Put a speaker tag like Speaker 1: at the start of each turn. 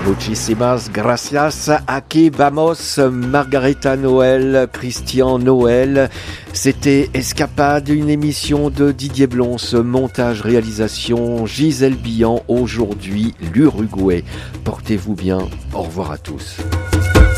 Speaker 1: Muchísimas gracias. Aquí vamos, Margarita Noël, Christian Noël. C'était Escapade, une émission de Didier Blons, montage, réalisation, Gisèle Billan. Aujourd'hui, l'Uruguay. Portez-vous bien. Au revoir à tous.